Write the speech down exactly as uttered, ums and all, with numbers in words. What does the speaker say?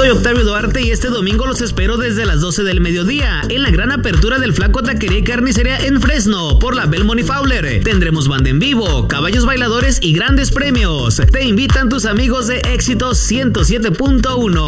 Soy Octavio Duarte y este domingo los espero desde las doce del mediodía en la gran apertura del Flaco Taquería y Carnicería en Fresno por la Belmont y Fowler. Tendremos banda en vivo, caballos bailadores y grandes premios. Te invitan tus amigos de Éxito ciento siete punto uno.